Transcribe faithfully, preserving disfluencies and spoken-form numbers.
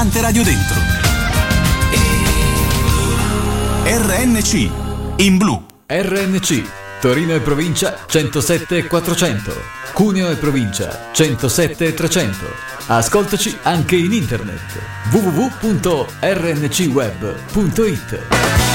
Radio dentro. R N C in blu. R N C Torino e provincia centosette e quattrocento, Cuneo e provincia centosette e trecento. Ascoltaci anche in internet w w w punto r n c web punto i t.